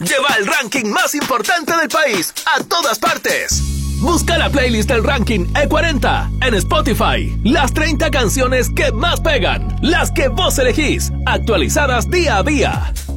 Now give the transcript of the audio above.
lleva el ranking más importante del país a todas partes. Busca la playlist del ranking E40 en Spotify. Las 30 canciones que más pegan, las que vos elegís, actualizadas día a día.